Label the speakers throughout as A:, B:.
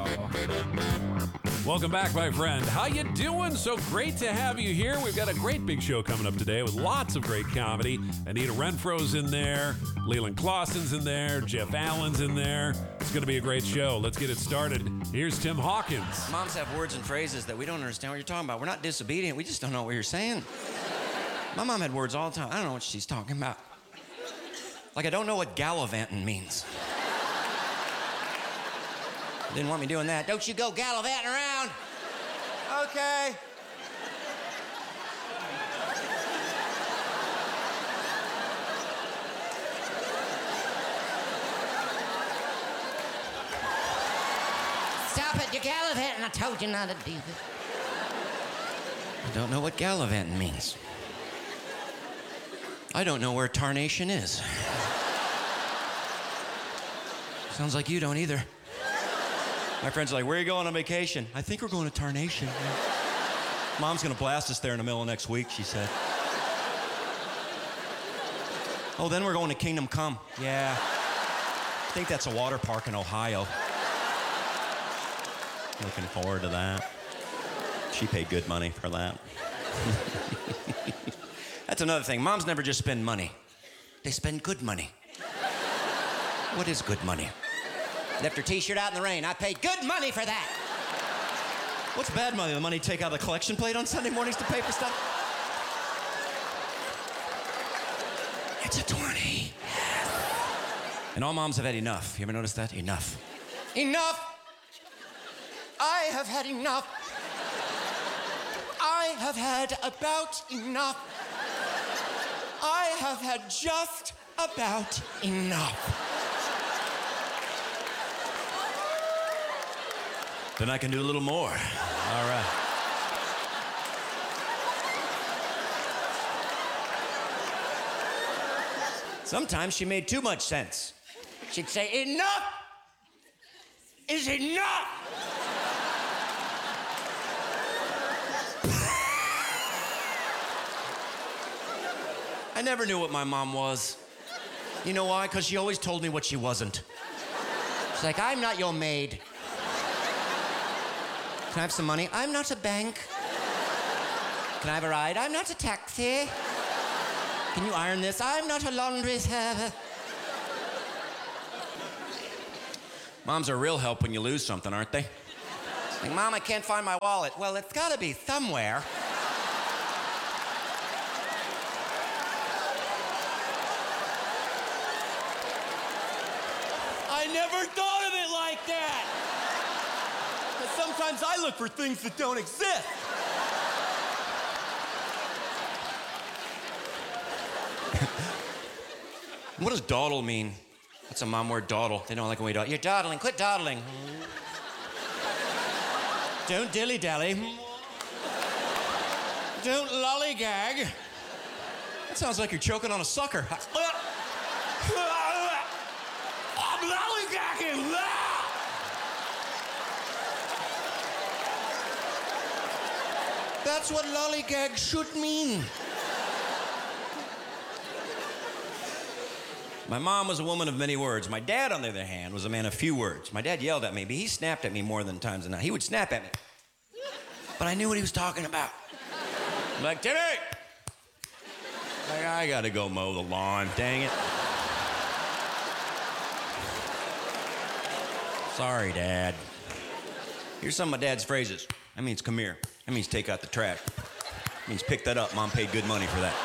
A: Welcome back, my friend. How you doing? So great to have you here. We've got a great big show coming up today with lots of great comedy. Anita Renfro's in there. Leland Clawson's in there. Jeff Allen's in there. It's going to be a great show. Let's get it started. Here's Tim Hawkins.
B: Moms have words and phrases that we don't understand what you're talking about. We're not disobedient. We just don't know what you're saying. My mom had words all the time. I don't know what she's talking about. Like, I don't know what gallivanting means. Didn't want me doing that. Don't you go gallivanting around. Okay. Stop it, you're gallivanting. I told you not to do this. I don't know what gallivanting means. I don't know where tarnation is. Sounds like you don't either. My friends are like, where are you going on vacation? I think we're going to Tarnation. Mom's going to blast us there in the middle of next week, she said. Oh, then we're going to Kingdom Come. Yeah. I think that's a water park in Ohio. Looking forward to that. She paid good money for that. That's another thing. Moms never just spend money. They spend good money. What is good money? Left her t-shirt out in the rain. I paid good money for that. What's bad money? The money you take out of the collection plate on Sunday mornings to pay for stuff? It's a 20. And all moms have had enough. You ever notice that? Enough. Enough! I have had enough. I have had about enough. I have had just about enough. Then I can do a little more. All right. Sometimes she made too much sense. She'd say, enough is enough. I never knew what my mom was. You know why? Because she always told me what she wasn't. She's like, I'm not your maid. Can I have some money? I'm not a bank. Can I have a ride? I'm not a taxi. Can you iron this? I'm not a laundry service. Moms are real help when you lose something, aren't they? Like, Mom, I can't find my wallet. Well, it's gotta be somewhere. I never thought of it like that. Sometimes I look for things that don't exist. What does dawdle mean? That's a mom word, dawdle. They don't like when we dawdle. You're dawdling, quit dawdling. Don't dilly-dally. Don't lollygag. That sounds like you're choking on a sucker. I'm lollygagging. That's what lollygag should mean. My mom was a woman of many words. My dad, on the other hand, was a man of few words. My dad yelled at me, but he snapped at me more than times than not. He would snap at me. But I knew what he was talking about. I'm like, Timmy! Like, I gotta go mow the lawn, dang it. Sorry, Dad. Here's some of my dad's phrases. That means come here. That means take out the trash. That means pick that up. Mom paid good money for that.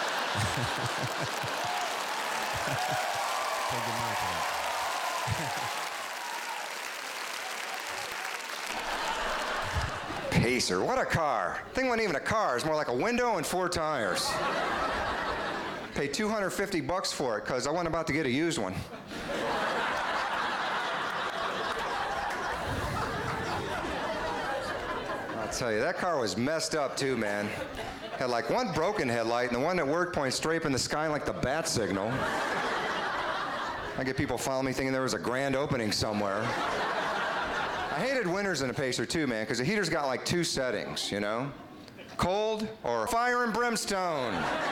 B: Paid good money for
C: that. Pacer, what a car. Thing wasn't even a car. It's more like a window and 4 tires. Paid $250 for it because I wasn't about to get a used one. I'll tell you, that car was messed up too, man. Had like one broken headlight, and the one that worked pointed straight up in the sky like the bat signal. I get people following me thinking there was a grand opening somewhere. I hated winters in a Pacer too, man, because the heater's got like 2 settings, you know? Cold or fire and brimstone.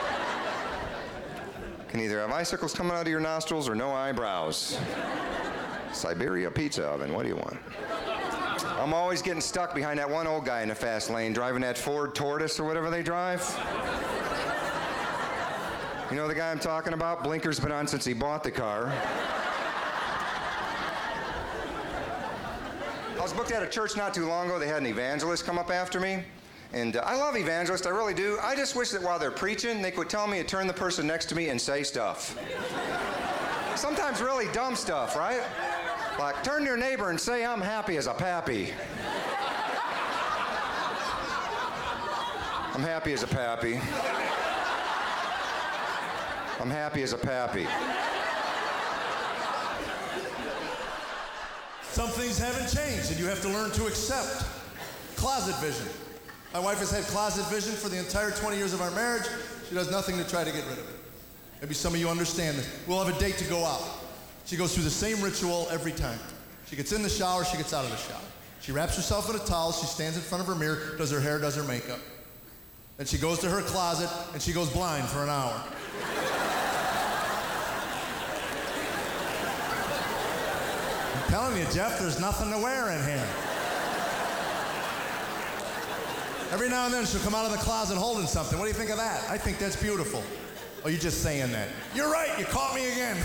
C: Can either have icicles coming out of your nostrils or no eyebrows. Siberia pizza oven, what do you want? I'm always getting stuck behind that one old guy in the fast lane driving that Ford Tortoise or whatever they drive. You know the guy I'm talking about? Blinker's been on since he bought the car. I was booked at a church not too long ago. They had an evangelist come up after me. And I love evangelists, I really do. I just wish that while they're preaching, they could tell me to turn the person next to me and say stuff. Sometimes really dumb stuff, right? Like, turn to your neighbor and say, I'm happy as a pappy. I'm happy as a pappy. I'm happy as a pappy.
D: Some things haven't changed, and you have to learn to accept. Closet vision. My wife has had closet vision for the entire 20 years of our marriage. She does nothing to try to get rid of it. Maybe some of you understand this. We'll have a date to go out. She goes through the same ritual every time. She gets in the shower, she gets out of the shower. She wraps herself in a towel, she stands in front of her mirror, does her hair, does her makeup. Then she goes to her closet, and she goes blind for an hour. I'm telling you, Jeff, there's nothing to wear in here. Every now and then she'll come out of the closet holding something. What do you think of that? I think that's beautiful. Oh, you're just saying that. You're right, you caught me again.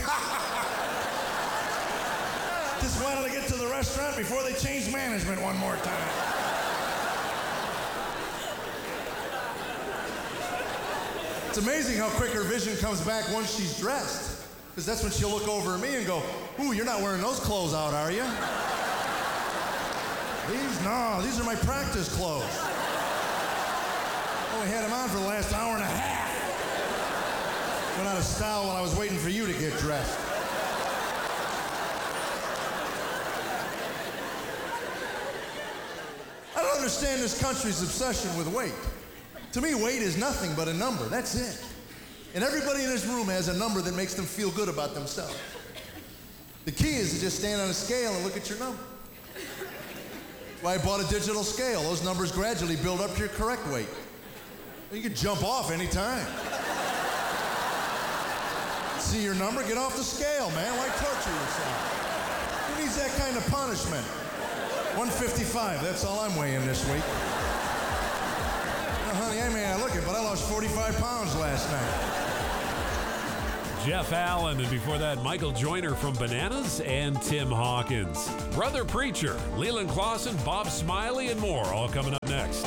D: Just wanted to get to the restaurant before they changed management one more time. It's amazing how quick her vision comes back once she's dressed. Because that's when she'll look over at me and go, ooh, you're not wearing those clothes out, are you? These are my practice clothes. Only had them on for the last hour and a half. Went out of style while I was waiting for you to get dressed. I don't understand this country's obsession with weight. To me, weight is nothing but a number. That's it. And everybody in this room has a number that makes them feel good about themselves. The key is to just stand on a scale and look at your number. That's why I bought a digital scale. Those numbers gradually build up to your correct weight. You can jump off anytime. See your number, get off the scale, man. Why torture yourself? Who needs that kind of punishment? 155, that's all I'm weighing this week. Oh, honey, I may not look it, but I lost 45 pounds last night.
A: Jeff Allen, and before that, Michael Joyner from Bananas and Tim Hawkins. Brother Preacher, Leland Clausen, Bob Smiley, and more, all coming up next.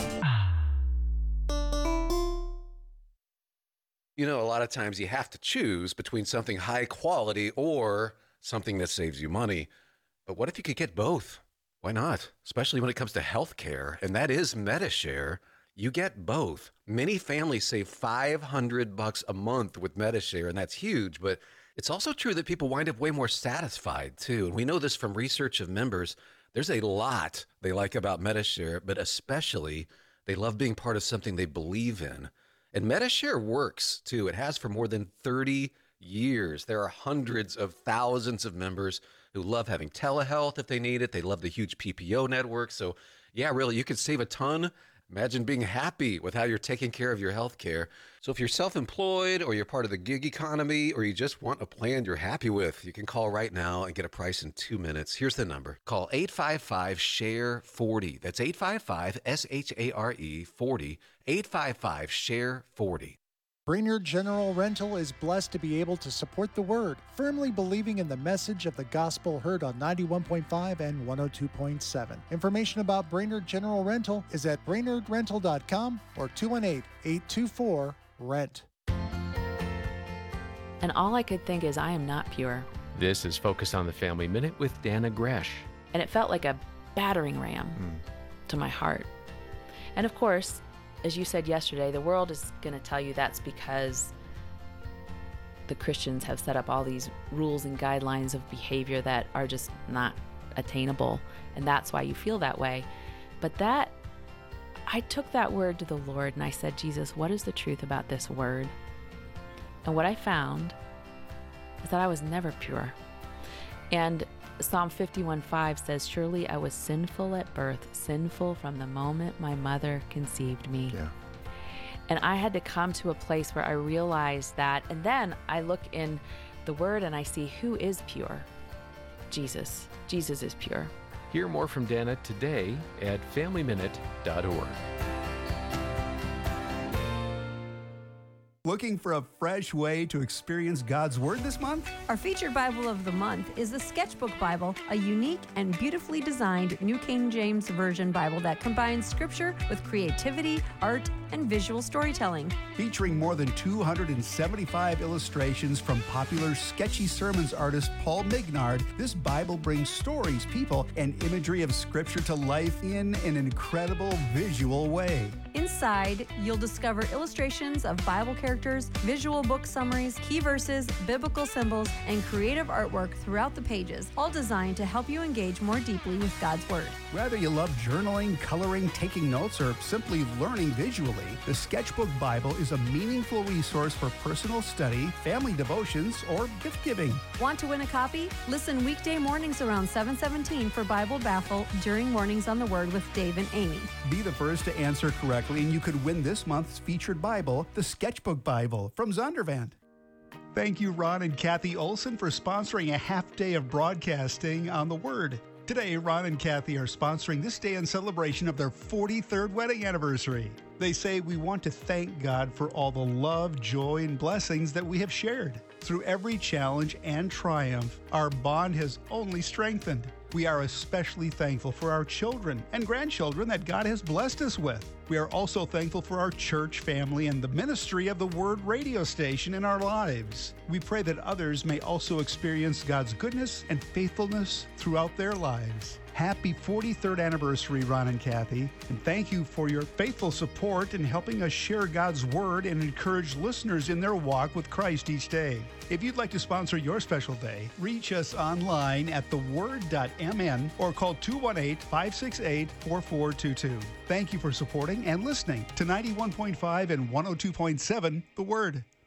E: You know, a lot of times you have to choose between something high quality or something that saves you money. But what if you could get both? Why not? Especially when it comes to healthcare, and that is Medi-Share. You get both. Many families save $500 a month with Medi-Share, and that's huge. But it's also true that people wind up way more satisfied, too. And we know this from research of members. There's a lot they like about Medi-Share, but especially they love being part of something they believe in. And Medi-Share works, too. It has for more than 30 years. There are hundreds of thousands of members who love having telehealth if they need it. They love the huge PPO network. So, yeah, really, you could save a ton. Imagine being happy with how you're taking care of your health care. So if you're self-employed or you're part of the gig economy or you just want a plan you're happy with, you can call right now and get a price in 2 minutes. Here's the number. Call 855-SHARE-40. That's 855-SHARE-40. 855-SHARE-40.
F: Brainerd General Rental is blessed to be able to support the Word, firmly believing in the message of the gospel heard on 91.5 and 102.7. Information about Brainerd General Rental is at brainerdrental.com or 218-824-RENT.
G: And all I could think is, I am not pure.
H: This is Focus on the Family Minute with Dana Gresh.
G: And it felt like a battering ram to my heart. And of course, as you said yesterday, the world is going to tell you that's because the Christians have set up all these rules and guidelines of behavior that are just not attainable, and that's why you feel that way. But I took that word to the Lord and I said, Jesus, what is the truth about this word? And what I found is that I was never pure. And Psalm 51:5 says, surely I was sinful at birth, sinful from the moment my mother conceived me.
F: Yeah.
G: And I had to come to a place where I realized that, and then I look in the Word and I see who is pure. Jesus. Jesus is pure.
H: Hear more from Dana today at FamilyMinute.org.
I: Looking for a fresh way to experience God's Word this month?
J: Our featured Bible of the month is the Sketchbook Bible, a unique and beautifully designed New King James Version Bible that combines scripture with creativity, art, and visual storytelling.
I: Featuring more than 275 illustrations from popular sketchy sermons artist Paul Mignard, this Bible brings stories, people, and imagery of Scripture to life in an incredible visual way.
J: Inside, you'll discover illustrations of Bible characters, visual book summaries, key verses, biblical symbols, and creative artwork throughout the pages, all designed to help you engage more deeply with God's Word.
I: Whether you love journaling, coloring, taking notes, or simply learning visually, the Sketchbook Bible is a meaningful resource for personal study, family devotions, or gift giving.
J: Want to win a copy? Listen weekday mornings around 7:17 for Bible Baffle during Mornings on the Word with Dave and Amy.
I: Be the first to answer correctly, and you could win this month's featured Bible, the Sketchbook Bible from Zondervan. Thank you, Ron and Kathy Olson, for sponsoring a half day of broadcasting on the Word. Today, Ron and Kathy are sponsoring this day in celebration of their 43rd wedding anniversary. They say, we want to thank God for all the love, joy, and blessings that we have shared. Through every challenge and triumph, our bond has only strengthened. We are especially thankful for our children and grandchildren that God has blessed us with. We are also thankful for our church family and the ministry of the Word radio station in our lives. We pray that others may also experience God's goodness and faithfulness throughout their lives. Happy 43rd anniversary, Ron and Kathy, and thank you for your faithful support in helping us share God's Word and encourage listeners in their walk with Christ each day. If you'd like to sponsor your special day, reach us online at theword.mn or call 218-568-4422. Thank you for supporting and listening to 91.5 and 102.7 The Word.